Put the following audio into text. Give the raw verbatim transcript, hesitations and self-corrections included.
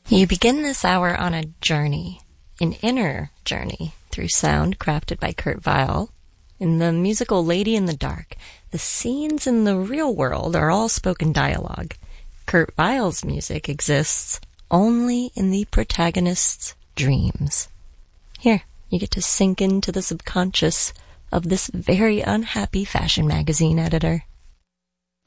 You begin this hour on a journey, an inner journey, through sound crafted by Kurt Weill. In the musical Lady in the Dark, the scenes in the real world are all spoken dialogue. Kurt Weill's music exists only in the protagonist's dreams. Here, you get to sink into the subconscious of this very unhappy fashion magazine editor.